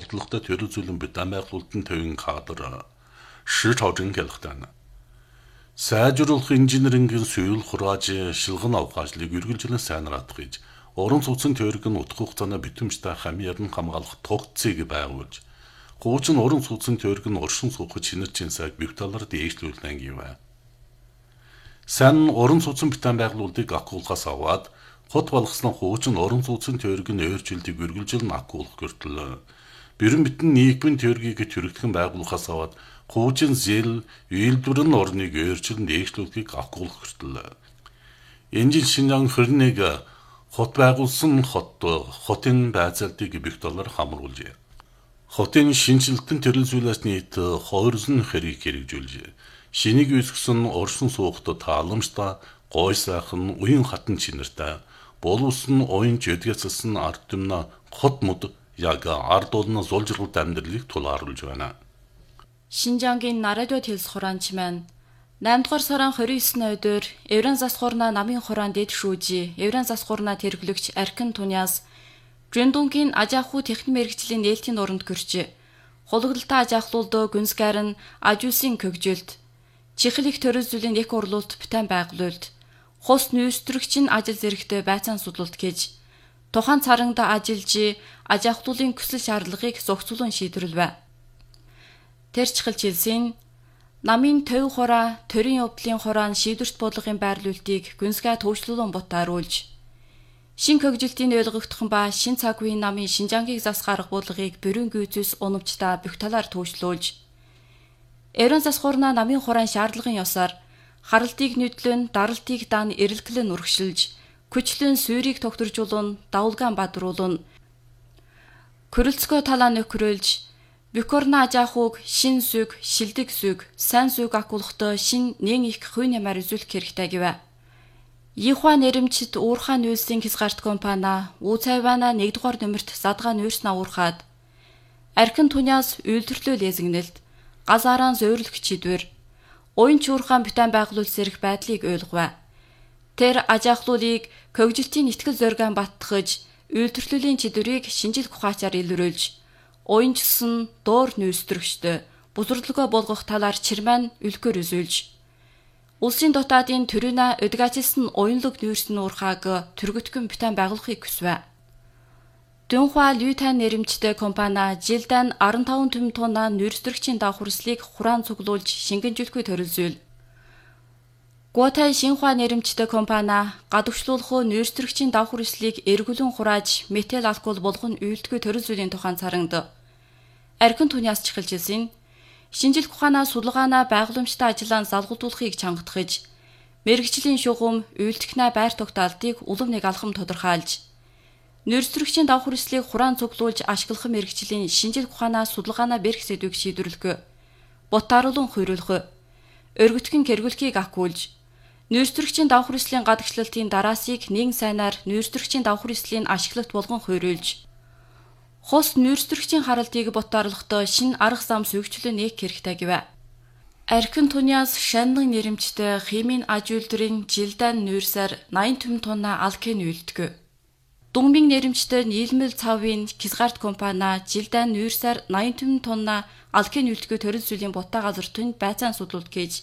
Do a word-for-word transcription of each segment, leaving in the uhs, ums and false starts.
голдлогтой төрөл зүйлэн бүтээн байгуулалтын төвийн кадр ши чожин гэлхтэн. Сайжруулах инженерингийн сүйл хурааж шилгэн авахжлыг үргэлжлэн сайнраадах гэж орон сууцны теориг нь утга хугацааны битэмжтэй хамьяар нь хамгаалах тогтцыг байгуулж хуучин орон сууцны теориг нь оршин суугч шинэрчийн сайг бивталаар дээшлүүлнэ гэв. Сан орон сууцны бүтээн байгуулалтыг акуулгаас аваад хот болгосноо хуучин орон сууцны теориг нь өөрчлөлтийг үргэлжлэн акуулах гэртэл бэрэн битэн нийгмийн теоргийг төрөгдгөн байгуулахаас аваад хуучин зэл үйлдвэр нь орныг өөрчлөн дээшлүүлэхийг акуулах гэртэл энэ жил Шинжаан хорин нэг хот байгуулсан хот хотын байцаалтыг бивталаар хамруулжээ. Хотын шинжилтэн төрөл зүйлээс нийт хоёрсон хэрэг хэрэгжүүлжээ. Шинийг үүсгэсэн оршин суугчдад тааламжтай гой сайхан уян хатан чинэртэй боловсон оюунч эдгэцсэн ард түмнэ хот мод яг ард олно зулжиргалт амьдралыг тулааруулж байна. Шинжаангийн нарадио хэлс хураанч маань наймд дугаар сарын хорин есний өдөр Евран засхуурна намын хураан дэд шүүжи Евран засхуурна тэрглэгч Аркин Туниас Жөндөнгийн ажаахуу техник мэргэжлийн нээлтийн оронд гэрч хологдолтой ажаахлуулд гүнсгэр нь ажуулсын көгжилд чихлэх төрөл зүйлийн нэг урлуулт бүтээн байгуулалт хос нүүстрэгч нь ажил зэрэгтэй байцаан судлалт гэж тухайн царангад ажиллаж ажаахлуулын хүсэл шаардлагыг зохицуулан шийдвэрлэв. Тэрчхэлж хэлсэн намын төв хураа төрийн явдлын хураан шийдвэрт бодлогын байрлуулалтыг гүнсгээ төвчлүүлэн бутааруулж шин хөгжилтийн ойлгогдхон ба шин цаг үеийн намын Шинжаангийг засах арга бодлогыг бүрэн гүйцэс унамжтай бүх талаар төвчлүүлж Евран засхуурна намын хураан шаардлагын ёсоор харалтыг нүдлэн даралтыг дан эрэлхлэн үргэлжилж күчлэн сүйрийг тогтворжуулан давлгаан бадруулан көрөлцгөө талаа нөхрөлж Бюкорна ажаахуг шин сүг, шилдэг сүг, сайн сүг акуулахтай шин нэн их хүн ямар үзүүлэх хэрэгтэй гэв. Ихва нэрэмчд уурхаа нүүлсийн хязгаарт компани Уцайвана нэгдүгээр нөмөрт задгаа нүүрснаа уурхаад Аркин Туниас үйлдвэрлэл лезгнэлт газаараа зөөрөлөх чидвэр уянч уурхаан бүтээн байгуулалт зэрэг байдлыг ойлгов. Тэр ажаахлуулыг көгжилтийн итгэл зоригаан баттгаж үйлдвэрлэлийн чидвэрийг шинжил ухаачаар илрүүлж уянчсан доор нүүстрэгчтэй бузардлогоо болгох талаар чирмэн үлгэр үзүүлж улсын дотаадын төрөна өдгачилсан уянлаг нүүрсэн уурхааг төргөтгөн бүтээн байгуулахыг хүсвэ. Дүнхва Лютан нэрэмжтэй компани жилдэн арван таван төв тонна нүүрстрэгчийн давхарслыг хураан цуглуулж шингэнжүүлэхгүй төрөлзүүл. Гуотай Шинхва нэрэмжтэй компани гадагшлуулах нүүрстрэгчийн давхарслыг эргүүлэн хурааж метал алкол болгон үйлдэлгүй төрөлзүүлийн тухайн царангад Аркин Туниас чихэлжилсэн шинжилх ухаанаа судалгаанаа байгууламжтай ажиллаан залгуулуулахыг чангатгаж мэргэжлийн шугам үйлдэлхнээ байр тогтоолтыг улам нэг алхам тодорхойлж нүүрстрэгчийн давхарслыг хураан цуглуулж ашиглах мэргэжлийн шинжилх ухаанаа судалгаанаа бэрх сэдвийг шийдвэрлэх бутааруулан хөрвүүлэх өргөтгөн кэргүүлэхийг акуулж нүүрстрэгчийн давхарслын гадагшлалтын дараасыг нэгэн сайнаар нүүрстрэгчийн давхарслын ашиглалт болгон хөрвүүлж хос нүүрстрэгчийн харалтыг бутаарлахтай шин арга зам сүйгчлэн нэг хэрэгтэй гэв. Аркин Туниас шанлан нэрэмжтэй химийн аж үйлдвэрийн жилдэн нүүрсээр найман төв тонна алкин үйлддэг. Дунгмын нэрэмжтэй нийлмэл цавын хязгаарт компани жилдэн нүүрсээр найман төв тонна алкин үйлддэг төрөл зүйлийн бутаа газар түнд байцаан судлуулт гэж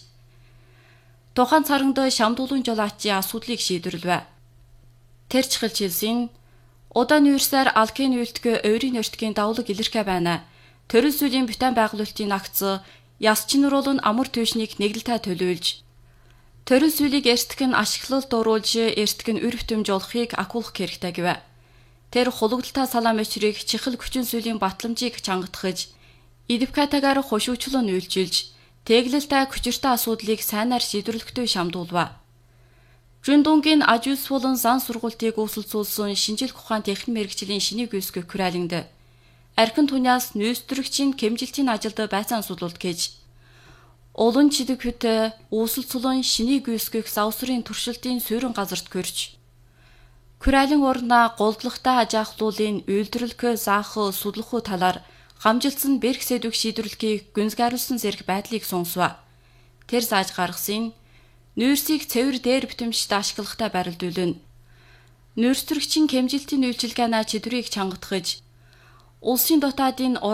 тухайн царангад шамдуулан жолоочийн асуудлыг шийдвэрлэв. Тэрч хэлж хэлсэн удаа нүүрсээр алкин үйлддэг ойрын өртгийн давлаг илэрхэ байна. Төрөл зүйлийн бүтээн байгуулалтын акц яс чинруулн амар төвшнийг нэглэлтэй төлөөлж төрөл зүйлийг эртгэх нь ашиглалт дуруулж эртгэх нь үр бүтэмж олохыг акуулах хэрэгтэй гэв. Тэр хологдолтой салаам өчрийг чихэл хүчин зүйлийн батламжийг чангатгаж идвкатагаар хушуучлан үйлчилж тэглэлтэй хүчиртэй асуудлыг сайнаар шийдвэрлэхдээ шамдуулва. Жөндөнгийн аж үйлс болон зан сургалтыг үүсэлцүүлсэн шинжилх ухаан техник мэргэжлийн шинийг үүсгэх хүрээлэнд Аркин Туниас нүүрстрэгчийн хэмжилтийн ажилд байцаан судлуулт гэж олон чидэвхтэй үүсэлцүүлэн шинийг үүсгэх савсрын туршилтын суурин газарт гөрч Хүрээлэн урнаа голдлогтой ажаахлуулын үйлдвэрлэх заах судлах талаар хамжилсан бэрх сэдвийг шийдвэрлэхийг гүнзгийруулсан зэрэг байдлыг сонсов. Тэр зааж гаргасан нүүрсийг цэвэр дээр битэмжтэй ашиглахтай барилдуулна. Нүүрстрэгчийн хэмжилтийн үйлчилгаанаа чидрийг чангатгаж улсын дотаадын